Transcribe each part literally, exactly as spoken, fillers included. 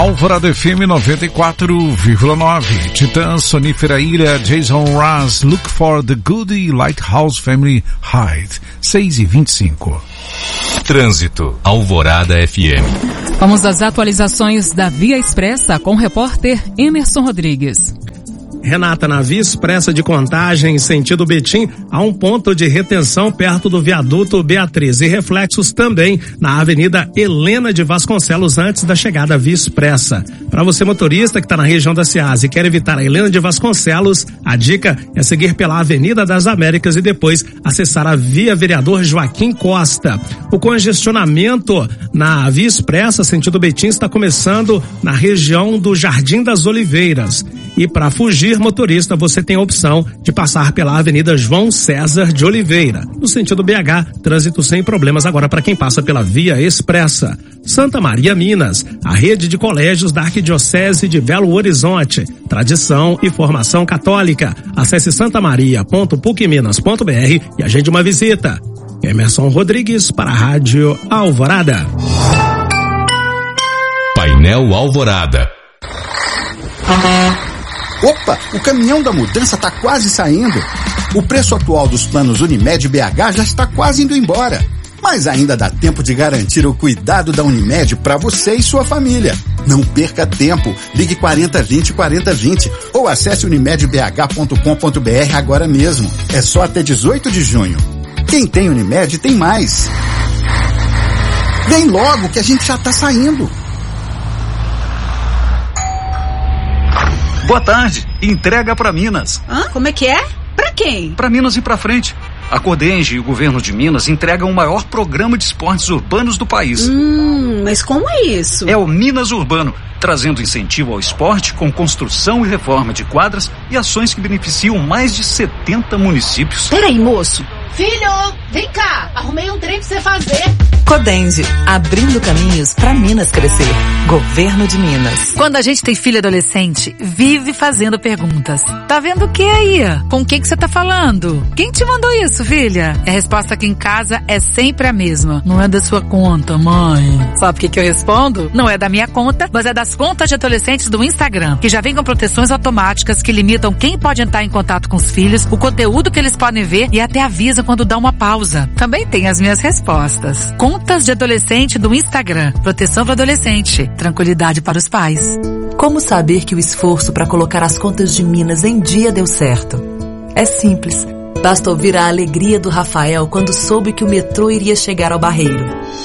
Alvorada F M noventa e quatro vírgula nove. Titã, Sonífera Ilha, Jason Mraz, Look for the Goody, Lighthouse Family, Hyde, seis e vinte e cinco. Trânsito, Alvorada F M. Vamos às atualizações da Via Expressa com o repórter Emerson Rodrigues. Renata, na Via Expressa de Contagem, sentido Betim, há um ponto de retenção perto do viaduto Beatriz e reflexos também na Avenida Helena de Vasconcelos antes da chegada à Via Expressa. Para você motorista que está na região da Ceasa e quer evitar a Helena de Vasconcelos, a dica é seguir pela Avenida das Américas e depois acessar a Via Vereador Joaquim Costa. O congestionamento na Via Expressa, sentido Betim, está começando na região do Jardim das Oliveiras. E para fugir, motorista, você tem a opção de passar pela Avenida João César de Oliveira. No sentido B H, trânsito sem problemas agora para quem passa pela Via Expressa. Santa Maria, Minas, a rede de colégios da Arquidiocese de Belo Horizonte. Tradição e formação católica. Acesse santamaria ponto puc minas ponto b r e agende uma visita. Emerson Rodrigues para a Rádio Alvorada. Painel Alvorada. Opa, o caminhão da mudança está quase saindo. O preço atual dos planos Unimed B H já está quase indo embora. Mas ainda dá tempo de garantir o cuidado da Unimed para você e sua família. Não perca tempo. Ligue quarenta vinte quarenta vinte ou acesse unimed b h ponto com ponto b r agora mesmo. É só até dezoito de junho. Quem tem Unimed tem mais. Vem logo que a gente já está saindo. Boa tarde. Entrega para Minas. Hã? Como é que é? Para quem? Para Minas e para frente. A Codenge e o governo de Minas entregam o maior programa de esportes urbanos do país. Hum, mas como é isso? É o Minas Urbano, trazendo incentivo ao esporte com construção e reforma de quadras e ações que beneficiam mais de setenta municípios. Peraí, moço. Filho, vem cá. Arrumei um trem pra você fazer. Codenge, abrindo caminhos para Minas crescer. Governo de Minas. Quando a gente tem filho adolescente, vive fazendo perguntas. Tá vendo o que aí? Com quem que você tá falando? Quem te mandou isso, filha? A resposta aqui em casa é sempre a mesma. Não é da sua conta, mãe. Sabe o que que eu respondo? Não é da minha conta, mas é das contas de adolescentes do Instagram, que já vem com proteções automáticas que limitam quem pode entrar em contato com os filhos, o conteúdo que eles podem ver e até avisa quando dá uma pausa. Também tem as minhas respostas. Contas de adolescente do Instagram. Proteção para adolescente. Tranquilidade para os pais. Como saber que o esforço para colocar as contas de Minas em dia deu certo? É simples. Basta ouvir a alegria do Rafael quando soube que o metrô iria chegar ao Barreiro.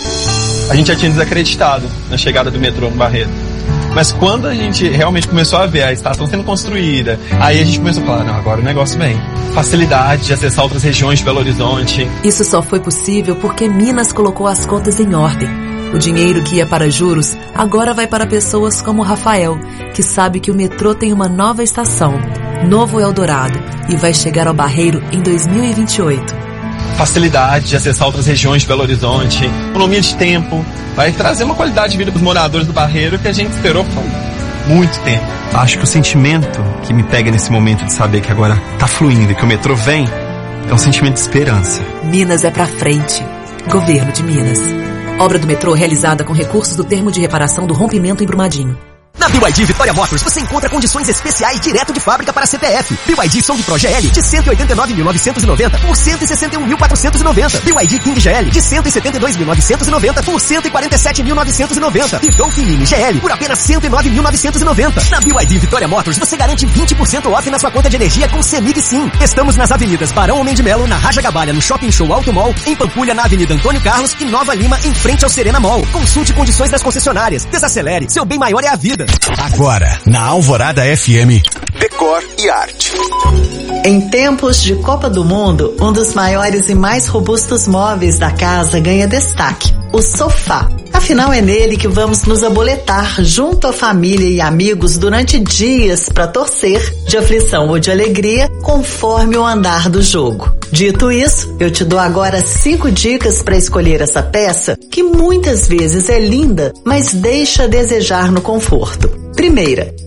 A gente já tinha desacreditado na chegada do metrô no Barreiro. Mas quando a gente realmente começou a ver a estação sendo construída, aí a gente começou a falar, não, agora o negócio vem. Facilidade de acessar outras regiões de Belo Horizonte. Isso só foi possível porque Minas colocou as contas em ordem. O dinheiro que ia para juros agora vai para pessoas como o Rafael, que sabe que o metrô tem uma nova estação, Novo Eldorado, e vai chegar ao Barreiro em dois mil e vinte e oito. Facilidade de acessar outras regiões de Belo Horizonte, economia de tempo, vai trazer uma qualidade de vida para os moradores do Barreiro que a gente esperou por muito tempo. Acho que o sentimento que me pega nesse momento de saber que agora tá fluindo e que o metrô vem é um sentimento de esperança. Minas é pra frente. Governo de Minas. Obra do metrô realizada com recursos do termo de reparação do rompimento em Brumadinho. Na B Y D Vitória Motors você encontra condições especiais direto de fábrica para C P F. B Y D Song Pro G L de cento e oitenta e nove mil novecentos e noventa por cento e sessenta e um mil quatrocentos e noventa. B Y D King G L de cento e setenta e dois mil novecentos e noventa por cento e quarenta e sete mil novecentos e noventa. E Dolphin Mini G L por apenas cento e nove mil novecentos e noventa. Na B Y D Vitória Motors você garante vinte por cento off na sua conta de energia com Semig Sim. Estamos nas avenidas Barão Homem de Melo, na Raja Gabalha, no Shopping Show Alto Mall, em Pampulha, na Avenida Antônio Carlos e Nova Lima, em frente ao Serena Mall. Consulte condições das concessionárias. Desacelere, seu bem maior é a vida. Agora, na Alvorada F M, Decor e Arte. Em tempos de Copa do Mundo, um dos maiores e mais robustos móveis da casa ganha destaque: o sofá. Afinal, é nele que vamos nos aboletar junto à família e amigos durante dias para torcer, de aflição ou de alegria, conforme o andar do jogo. Dito isso, eu te dou agora cinco dicas para escolher essa peça que muitas vezes é linda, mas deixa a desejar no conforto. Primeira,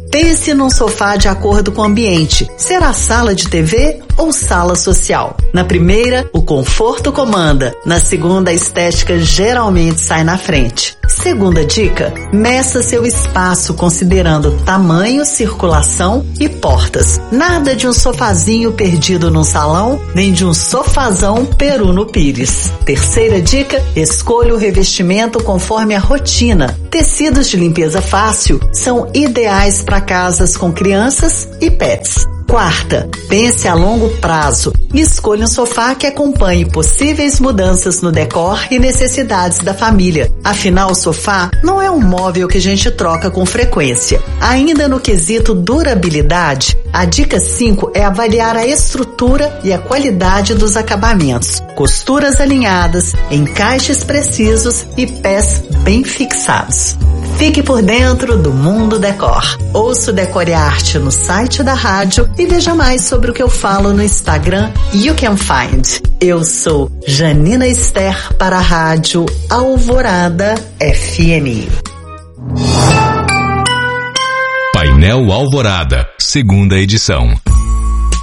Pense num sofá de acordo com o ambiente. Será sala de T V ou sala social? Na primeira, o conforto comanda. Na segunda, a estética geralmente sai na frente. Segunda dica, meça seu espaço considerando tamanho, circulação e portas. Nada de um sofazinho perdido num salão, nem de um sofazão peru no pires. Terceira dica, escolha o revestimento conforme a rotina. Tecidos de limpeza fácil são ideais para casas com crianças e pets. Quarta, pense a longo prazo e escolha um sofá que acompanhe possíveis mudanças no decor e necessidades da família. Afinal, o sofá não é um móvel que a gente troca com frequência. Ainda no quesito durabilidade, a dica cinco é avaliar a estrutura e a qualidade dos acabamentos. Costuras alinhadas, encaixes precisos e pés bem fixados. Fique por dentro do Mundo Decor. Ouça o Decore Arte no site da rádio e veja mais sobre o que eu falo no Instagram You Can Find. Eu sou Janina Esther para a Rádio Alvorada F M. Painel Alvorada, segunda edição.